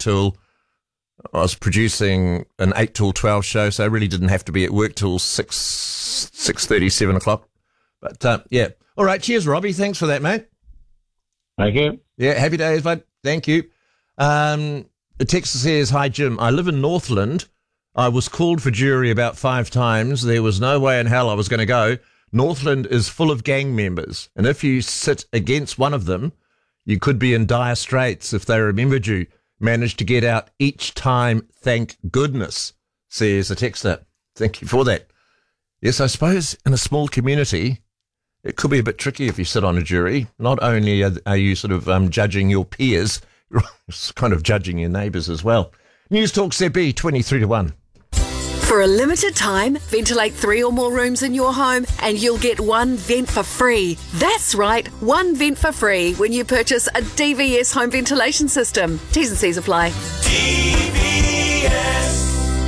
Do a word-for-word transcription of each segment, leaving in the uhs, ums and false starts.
till I was producing an eight till twelve show, so I really didn't have to be at work till six, six thirty, seven o'clock. But, uh, yeah. All right, cheers, Robbie. Thanks for that, mate. Thank you. Yeah, happy days, bud. Thank you. Um, the text says, hi, Jim. I live in Northland. I was called for jury about five times. There was no way in hell I was going to go. Northland is full of gang members, and if you sit against one of them, you could be in dire straits if they remembered you. Managed to get out each time, thank goodness, says the texter. Thank you for that. Yes, I suppose in a small community, it could be a bit tricky if you sit on a jury. Not only are, are you sort of um, judging your peers, you're kind of judging your neighbours as well. News Talk Z B, twenty-three to one. For a limited time, ventilate three or more rooms in your home and you'll get one vent for free. That's right, one vent for free when you purchase a D V S home ventilation system. T's and C's apply. D V S.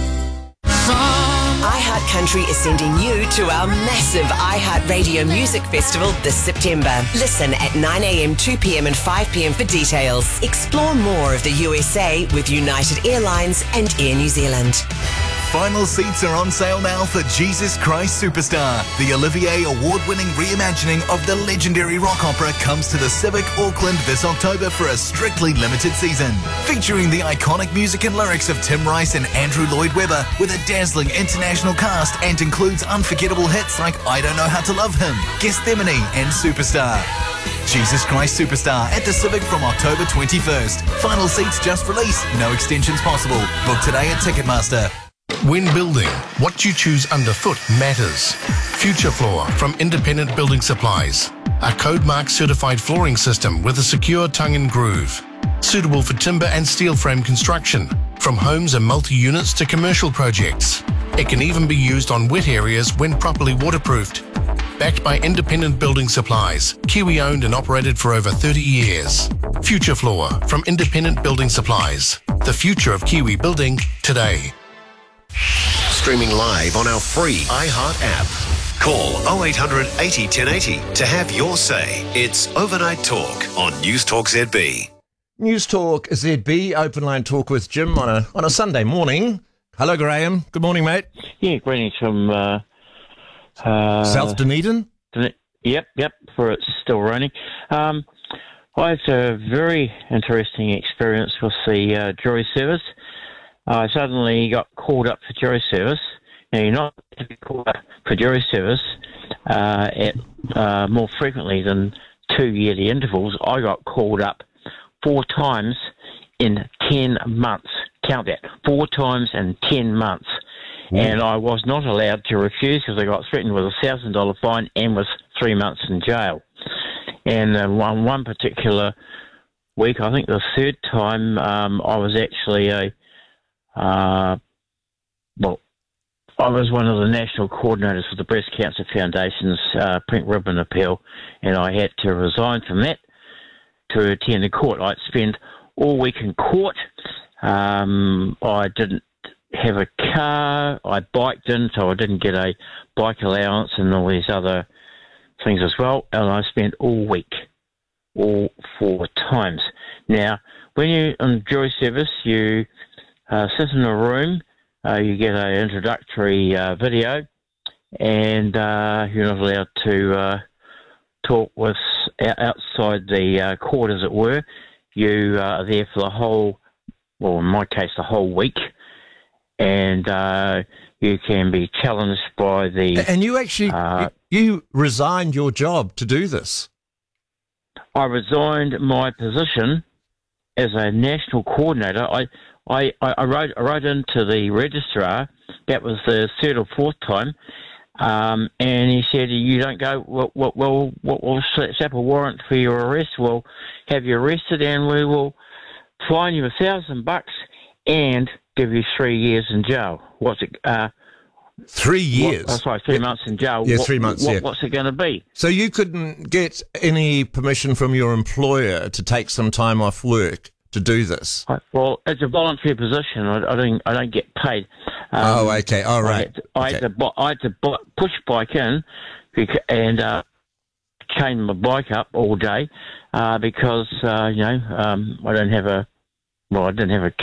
iHeart Country is sending you to our massive iHeart Radio Music Festival this September. Listen at nine a.m, two p.m. and five p.m. for details. Explore more of the U S A with United Airlines and Air New Zealand. Final seats are on sale now for Jesus Christ Superstar. The Olivier Award-winning reimagining of the legendary rock opera comes to the Civic Auckland this October for a strictly limited season. Featuring the iconic music and lyrics of Tim Rice and Andrew Lloyd Webber with a dazzling international cast and includes unforgettable hits like I Don't Know How to Love Him, Gethsemane and Superstar. Jesus Christ Superstar at the Civic from October twenty-first. Final seats just released. No extensions possible. Book today at Ticketmaster. When building, what you choose underfoot matters. Future Floor from Independent Building Supplies. A code mark certified flooring system with a secure tongue and groove. Suitable for timber and steel frame construction, from homes and multi-units to commercial projects. It can even be used on wet areas when properly waterproofed. Backed by Independent Building Supplies, Kiwi owned and operated for over thirty years. Future Floor from Independent Building Supplies. The future of Kiwi building today. Streaming live on our free iHeart app. Call oh eight hundred eighty ten eighty to have your say. It's Overnight Talk on News Talk Z B. News Talk Z B, open line talk with Jim on a on a Sunday morning. Hello, Graham. Good morning, mate. Yeah, greetings from uh, uh, South Dunedin. Dun- yep, yep. For it's still raining. Um, I had a very interesting experience with the uh, jury service. I suddenly got called up for jury service. Now, you're not to be called up for jury service uh, at uh, more frequently than two yearly intervals. I got called up four times in ten months. Count that. Four times in ten months. Mm. And I was not allowed to refuse because I got threatened with a one thousand dollars fine and with three months in jail. And uh, one, one particular week, I think the third time, um, I was actually a Uh, well, I was one of the national coordinators for the Breast Cancer Foundation's uh, Pink Ribbon Appeal, and I had to resign from that to attend the court. I'd spend all week in court. Um, I didn't have a car. I biked in, so I didn't get a bike allowance and all these other things as well. And I spent all week, all four times. Now, when you're on jury service, you Uh, sit in a room, uh, you get an introductory uh, video, and uh, you're not allowed to uh, talk with outside the uh, court, as it were. You uh, are there for the whole, well, in my case, the whole week, and uh, you can be challenged by the... And you actually, uh, you resigned your job to do this. I resigned my position as a national coordinator. I... I, I, wrote, I wrote into the registrar, that was the third or fourth time, um, and he said, you don't go, well, well, well we'll set up a warrant for your arrest, we'll have you arrested and we will fine you a thousand bucks and give you three years in jail. What's it? Uh, three years? What, oh, sorry, three yeah. months in jail. Yeah, what, three months, what, yeah. What's it going to be? So you couldn't get any permission from your employer to take some time off work to do this? Well, it's a voluntary position. I, I don't. I don't get paid. Um, oh, okay. All right. I had to, I okay. had to, I had to push bike in and uh, chain my bike up all day uh, because uh, you know um, I don't have a. Well, I didn't have a